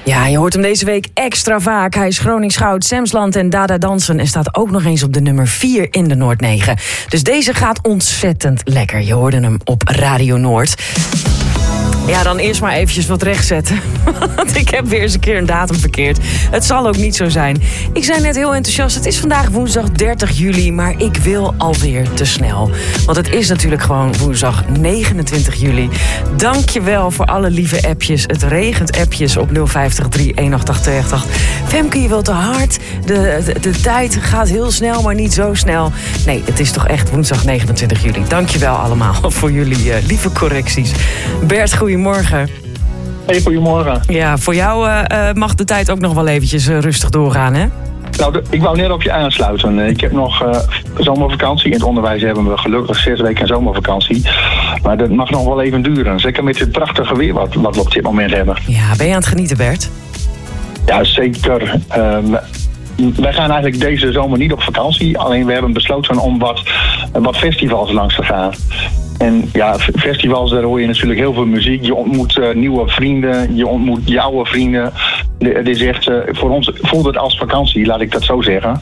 Ja, je hoort hem deze week extra vaak. Hij is Gronings Goud, Semsland en Dada Dansen. En staat ook nog eens op de nummer 4 in de Noord 9. Dus deze gaat ontzettend lekker. Je hoorde hem op Radio Noord. Ja, dan eerst maar eventjes wat rechtzetten. Want ik heb weer eens een keer een datum verkeerd. Het zal ook niet zo zijn. Ik zei net heel enthousiast, het is vandaag woensdag 30 juli... maar ik wil alweer te snel. Want het is natuurlijk gewoon woensdag 29 juli. Dank je wel voor alle lieve appjes. Het regent appjes op 050-318-288. Femke, je wilt te hard. De tijd gaat heel snel, maar niet zo snel. Nee, het is toch echt woensdag 29 juli. Dank je wel allemaal voor jullie lieve correcties. Bert, goedemorgen. Hey, goedemorgen. Ja, voor jou mag de tijd ook nog wel eventjes rustig doorgaan, hè? Nou, ik wou net op je aansluiten. Ik heb nog zomervakantie. In het onderwijs hebben we gelukkig 6 weken zomervakantie. Maar dat mag nog wel even duren. Zeker met het prachtige weer wat we op dit moment hebben. Ja, ben je aan het genieten, Bert? Ja, zeker. Wij gaan eigenlijk deze zomer niet op vakantie. Alleen we hebben besloten om wat festivals langs te gaan. En ja, festivals, daar hoor je natuurlijk heel veel muziek. Je ontmoet nieuwe vrienden, je ontmoet je oude vrienden. Het is echt, voor ons voelt het als vakantie, laat ik dat zo zeggen.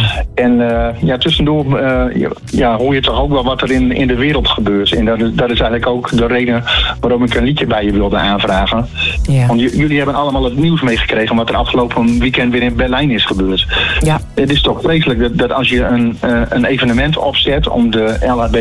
En tussendoor hoor je toch ook wel wat er in de wereld gebeurt. En dat is eigenlijk ook de reden waarom ik een liedje bij je wilde aanvragen. Ja. Want jullie hebben allemaal het nieuws meegekregen wat er afgelopen weekend weer in Berlijn is gebeurd. Ja. Het is toch vreselijk dat als je een evenement opzet om de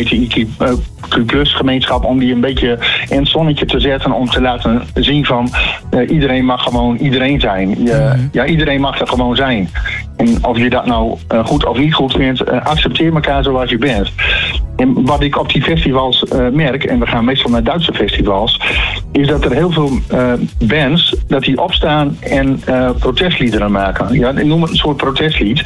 LHBTIQ+-gemeenschap, om die een beetje in het zonnetje te zetten, om te laten zien van iedereen mag gewoon iedereen zijn. Ja, iedereen mag er gewoon zijn. En of je dat nou goed of niet goed vindt, accepteer elkaar zoals je bent. En wat ik op die festivals merk, en we gaan meestal naar Duitse festivals, is dat er heel veel bands dat die opstaan en protestliederen maken. Ja, ik noem het een soort protestlied.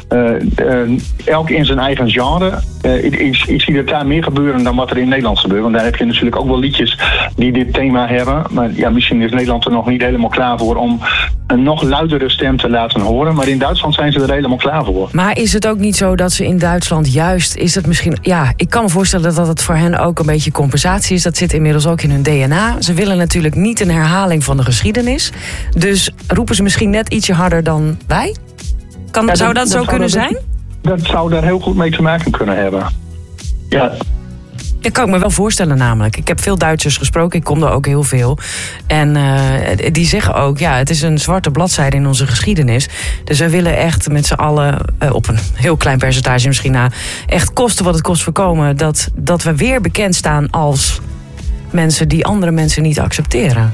Elk in zijn eigen genre. Ik zie dat daar meer gebeuren dan wat er in Nederland gebeurt. Want daar heb je natuurlijk ook wel liedjes die dit thema hebben. Maar ja, misschien is Nederland er nog niet helemaal klaar voor om een nog luidere stem te laten horen. Maar in Duitsland zijn ze er helemaal klaar voor. Maar is het ook niet zo dat ze in Duitsland juist, is het misschien, ja, ik kan me voorstellen dat het voor hen ook een beetje compensatie is. Dat zit inmiddels ook in hun DNA. Ze willen natuurlijk niet een herhaling van de geschiedenis. Dus roepen ze misschien net ietsje harder dan wij? Zou dat zo kunnen zijn? Dat zou daar heel goed mee te maken kunnen hebben. Ja. Dat kan ik me wel voorstellen namelijk. Ik heb veel Duitsers gesproken, ik kom er ook heel veel. En die zeggen ook, ja, het is een zwarte bladzijde in onze geschiedenis. Dus wij willen echt met z'n allen, op een heel klein percentage misschien na, echt kosten wat het kost voorkomen dat we weer bekend staan als mensen die andere mensen niet accepteren.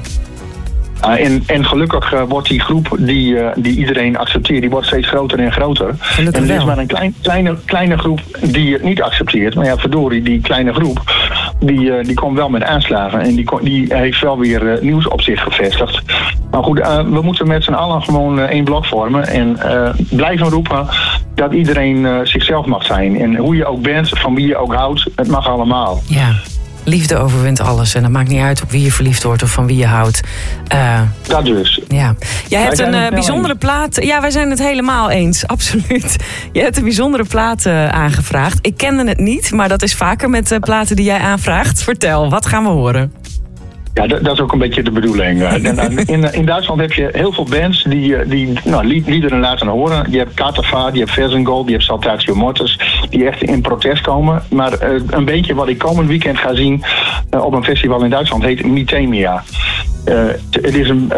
En gelukkig wordt die groep die iedereen accepteert, die wordt steeds groter en groter. Gelukkig en er is maar een kleine groep die het niet accepteert. Maar ja, verdorie, die kleine groep, die komt wel met aanslagen. En die heeft wel weer nieuws op zich gevestigd. Maar goed, we moeten met z'n allen gewoon één blok vormen. En blijven roepen dat iedereen zichzelf mag zijn. En hoe je ook bent, van wie je ook houdt, het mag allemaal. Ja. Liefde overwint alles. En dat maakt niet uit op wie je verliefd wordt of van wie je houdt. Dat dus. Ja. Jij hebt een bijzondere plaat. Ja, wij zijn het helemaal eens. Absoluut. Je hebt een bijzondere plaat aangevraagd. Ik kende het niet, maar dat is vaker met platen die jij aanvraagt. Vertel, wat gaan we horen? Ja, dat is ook een beetje de bedoeling. In Duitsland heb je heel veel bands die liederen laten horen. Je hebt Katervaart, je hebt Versengold, je hebt Saltatio Mortis, die echt in protest komen. Maar een beetje wat ik komend weekend ga zien op een festival in Duitsland heet Mythemia. Het is een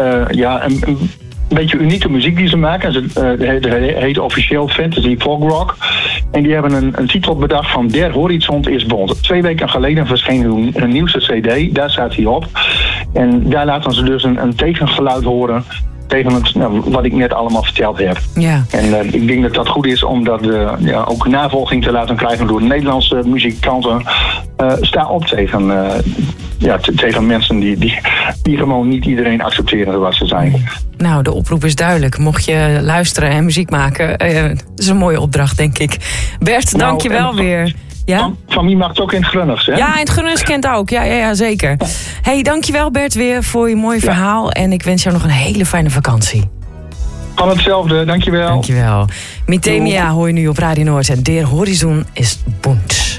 beetje unieke muziek die ze maken. Het heet officieel Fantasy Folk Rock. En die hebben een titel bedacht van Der Horizont is Bond. 2 weken geleden verscheen hun nieuwste cd. Daar staat hij op. En daar laten ze dus een tegengeluid horen tegen wat ik net allemaal verteld heb. Ja. En ik denk dat dat goed is om dat ook navolging te laten krijgen door de Nederlandse muzikanten. Sta op tegen mensen die gewoon niet iedereen accepteren zoals ze zijn. Nou, de oproep is duidelijk. Mocht je luisteren en muziek maken, dat is een mooie opdracht, denk ik. Bert, dank je wel weer. Ja? Van wie mag het ook in het Grunnigs, hè? Ja, in het Grunnigs kent ook. Ja, zeker. Hey, dankjewel Bert weer voor je mooie verhaal. En ik wens jou nog een hele fijne vakantie. Van hetzelfde, dankjewel. Dankjewel. Mythemia hoor je nu op Radio Noord. En Der Horizon is Bund.